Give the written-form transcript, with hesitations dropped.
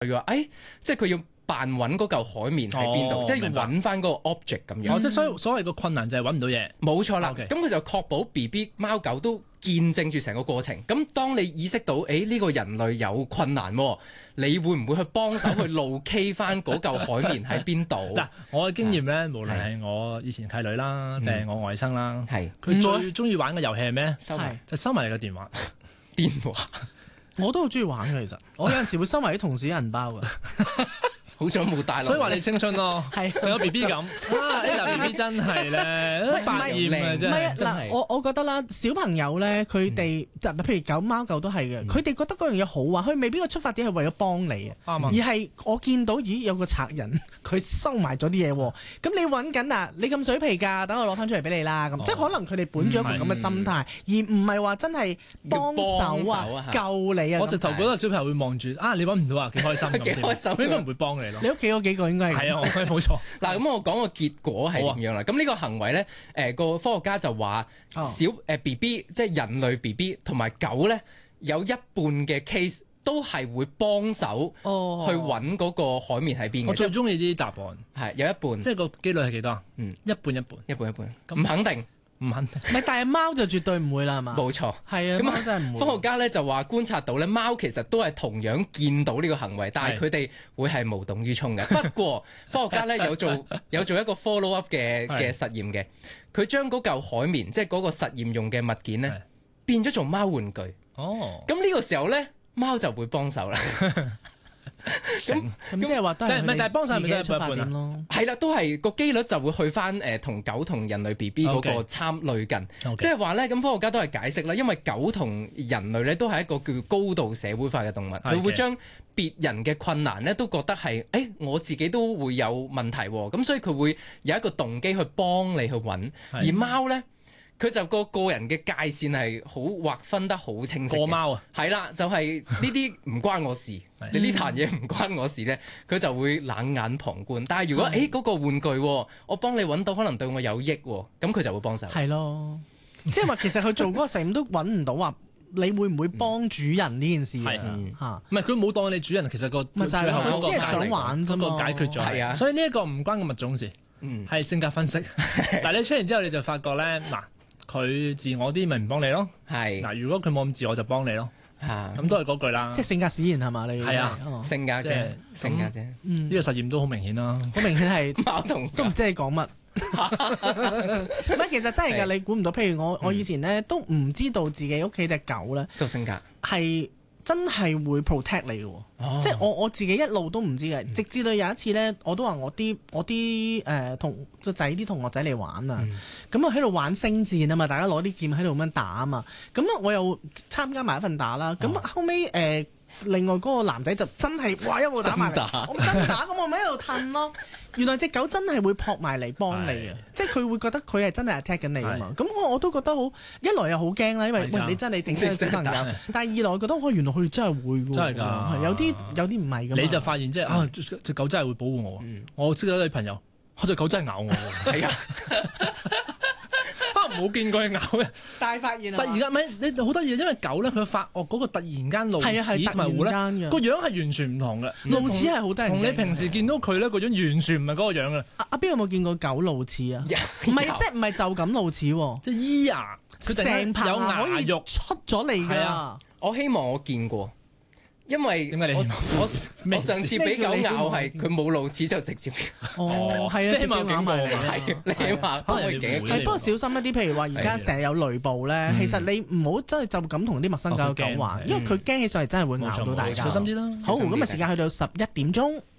佢話即係佢要扮揾嗰嚿海綿喺邊度，即係要揾翻嗰個 object 咁樣。 即係所謂個困難就係揾唔到嘢。冇錯啦。咁佢就確保 BB 貓狗都見證住成個過程。咁當你意識到呢個人類有困難，你會唔會去幫手去locate翻嗰嚿海綿喺邊度？ 嗱，我嘅經驗咧，無論係我以前契女啦，定係我外甥啦，佢最中意玩嘅遊戲係咩？就收埋你個電話。 電話我都好中意玩嘅，其實我有陣時會收埋啲同事銀包嘅。 好彩冇帶落， 所以話你青春咯，成個 B B 咁呢個 B B 真係咧百厭啊！真係嗱，我覺得啦，小朋友咧，佢哋譬如狗貓狗都係嘅，佢哋覺得嗰樣嘢好啊，佢未必個出發點係為咗幫你啊，而係我見到咦有個賊人佢收埋咗啲嘢喎，咁你揾緊啊，你咁水皮㗎，等我攞翻出嚟俾你啦，咁即係可能佢哋本咗一個咁嘅心態，而唔係話真係幫手啊救你啊。 我直頭覺得小朋友會望住你揾唔到啊，幾開心，幾開心，應該唔會幫你。 你屋企嗰幾個應該係冇錯。 嗱，咁我講個結果係點樣啦？咁呢個行為咧，個科學家就話BB 即係人類 BB 同埋狗咧，有一半嘅 case 都係會幫手去揾嗰個海綿喺邊嘅。 我最中意啲答案係有一半， 即係個機率係幾多啊？一半，唔肯定。 唔肯定， 但係貓就絕對唔會啦，係嘛？ 冇錯， 係啊，咁真係唔會。 科學家咧就話觀察到咧，貓其實都係同樣見到呢個行為，但係佢哋會係無動於衷嘅。不過科學家咧有做一個 follow up 嘅實驗嘅，佢將嗰嚿海綿，即係嗰個實驗用嘅物件咧，變咗做貓玩具。咁呢個時候咧，貓就會幫手啦。 咁即係話都係， 但係幫手係咪都係出發點咯？ 係啦，都係個機率就會去翻同狗同人類 BB 嗰個類近，即係話咧，咁科學家都係解釋啦，因為狗同人類咧都係一個叫高度社會化嘅動物，佢會將別人嘅困難咧都覺得係我自己都會有問題，咁所以佢會有一個動機去幫你去揾，而貓咧。佢就個人嘅界線係好劃分得好清晰嘅。 過貓啊， 係啦，就係呢啲唔關我事，你呢壇嘢唔關我事咧，佢就會冷眼旁觀。但係如果嗰個玩具，我幫你揾到，可能對我有益，咁佢就會幫手。 係咯，即係話其實佢做嗰個實驗都揾唔到話，你會唔會幫主人呢件事啊？ 唔係佢冇當你主人，其實個最後佢只係想玩啫嘛， 解決咗。係啊，所以呢一個唔關個物種事，係性格分析。但係你出完之後，你就發覺咧嗱。佢自我啲咪唔幫你咯，嗱，如果佢冇咁自我就幫你咯，咁都係嗰句啦， 即係性格使然係嘛？你係啊， 性格啫， 呢個實驗都好明顯啦， 好明顯係貓同都唔知你講乜，唔係其實真係㗎，你估唔到，譬如我以前咧都唔知道自己屋企隻狗咧個性格係。真係會 protect 你嘅，即係我自己一路都唔知嘅，直至到有一次咧，我都話我啲同個仔啲同學仔嚟玩啊，咁啊喺度玩星戰啊嘛，大家攞啲劍喺度咁樣打啊嘛，咁啊我又參加埋一份打啦，咁後尾另外嗰個男仔就真係哇一路打埋嚟，我真打咁我咪喺度褪咯。原來隻狗真係會撲埋嚟幫你啊！即係佢會覺得佢係真係 attack 緊你啊嘛！咁我都覺得好，一來又好驚啦，因為喂你真係整親小朋友，但係二來我覺得原來佢真係會喎， 真係㗎， 有啲唔係㗎。 你就發現即係隻狗真係會保護我，我識得女朋友，隻狗真係咬我，係啊。冇見過佢咬嘅， 大發現啊！ 但而家咪你好得意，因為狗咧佢發惡嗰個突然間露齒同埋狐咧個樣係完全唔同嘅， 露齒係好得人驚。 同你平時見到佢咧個樣完全唔係嗰個樣嘅。 阿邊有冇見過狗露齒啊？唔係即係唔係就咁露齒喎， 即係咿呀，佢成排有牙肉出咗嚟㗎。 我希望我見過。因為我上次俾狗咬係佢冇露齒就直接係啊， 即係起碼警告係你起碼幫佢警。 係不過小心一啲，譬如話而家成日有雷暴咧，其實你唔好真係就咁同啲陌生狗講話，因為佢驚起上嚟真係會咬到大家。 小心啲啦。 好，咁啊時間去到11點鐘。